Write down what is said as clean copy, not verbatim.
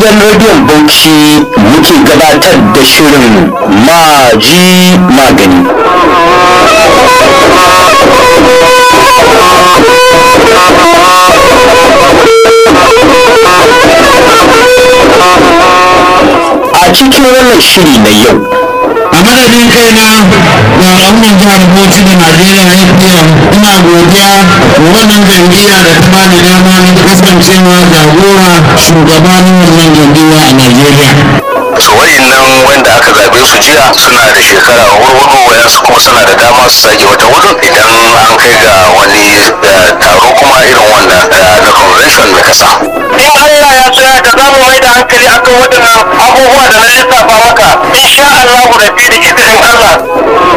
gidan rediyon Bauchi muke gabatar da shirin maji magani. A cikin wannan shiri na yau, a madadin kaina da al'ummar jihar Bauchi da Najeriya FDM ina godiya wa wannan jam'iyya da ta bani damar kasancewa jagora shugabanin wannan jam'iyya a Najeriya. So wayannan wanda aka zabe su jiya suna da shekara hurhudu, wayansu kuma suna da dama su sake wata hudu idan an kai ga wani taro kuma irin wannan na convention na kasa. In Allah ya tsaya da zamu mai da hankali akan waɗannan abubuwa da na lissafa maka, insha Allah da fi da izinin Allah